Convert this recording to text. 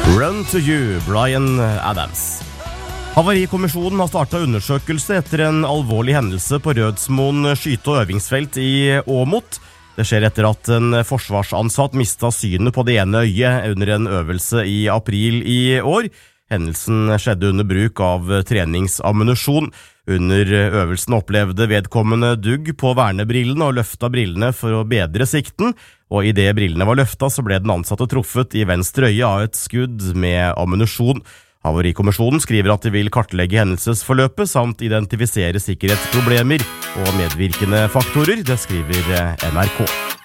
Run to you, Bryan Adams. Havarikommisjonen har startet undersøkelse etter en alvorlig hendelse på Rødsmoen skyte- og øvingsfelt i Åmot. Det skjer etter at en forsvarsansatt mistet synet på det ene øyet under en øvelse i april i år. Hendelsen skjedde under bruk av treningsammunisjon. Under øvelsen opplevde vedkommende dugg på vernebrillene og løfta brillene for å bedre sikten, og i det brillene var løfta så ble den ansatte truffet i venstre øye av et skudd med ammunisjon. Havarikommisjonen skriver at de vil kartlegge hendelsesforløpet samt identifisere sikkerhetsproblemer og medvirkende faktorer, det skriver NRK.